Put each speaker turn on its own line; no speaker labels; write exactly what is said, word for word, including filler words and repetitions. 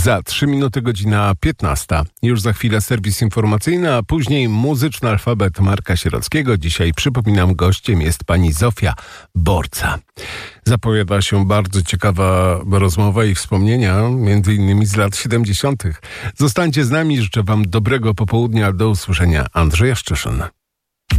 Za trzy minuty godzina piętnasta. Już za chwilę serwis informacyjny, a później muzyczny alfabet Marka Sierockiego. Dzisiaj, przypominam, gościem jest pani Zofia Borca. Zapowiada się bardzo ciekawa rozmowa i wspomnienia, między innymi z lat siedemdziesiątych. Zostańcie z nami, życzę wam dobrego popołudnia. Do usłyszenia. Andrzej Szczyszyn.